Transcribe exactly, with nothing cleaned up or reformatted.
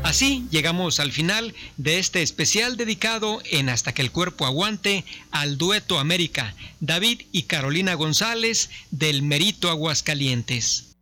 Así llegamos al final de este especial dedicado en Hasta que el cuerpo aguante al dueto América, David y Carolina González del Merito Aguascalientes.